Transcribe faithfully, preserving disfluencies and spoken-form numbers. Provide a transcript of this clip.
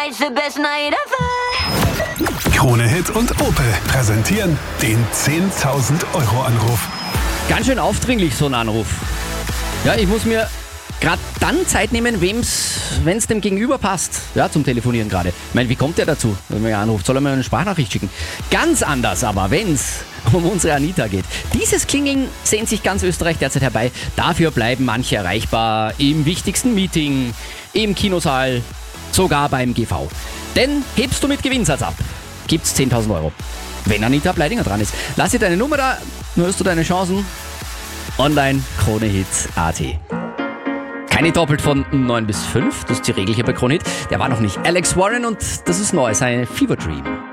it's the best night ever. Krone Hit und Opel präsentieren den zehntausend Euro Anruf. Ganz schön aufdringlich, so ein Anruf. Ja, ich muss mir gerade dann Zeit nehmen, wenn es dem Gegenüber passt. Ja, zum Telefonieren gerade. Ich meine, wie kommt der dazu, wenn man anruft? Soll er mir eine Sprachnachricht schicken? Ganz anders aber, wenn es um unsere Anita geht. Dieses Klingeln sehnt sich ganz Österreich derzeit herbei. Dafür bleiben manche erreichbar im wichtigsten Meeting, im Kinosaal, sogar beim G V. Denn hebst du mit Gewinnsatz ab, gibt's zehntausend Euro. Wenn Anita Bleidinger dran ist. Lass dir deine Nummer da, nur hast du deine Chancen. Online Kronehit Punkt at. Keine doppelt von neun bis fünf, das ist die Regel hier bei Kronehit. Der war noch nicht. Alex Warren und das ist neu, sein Fever Dream.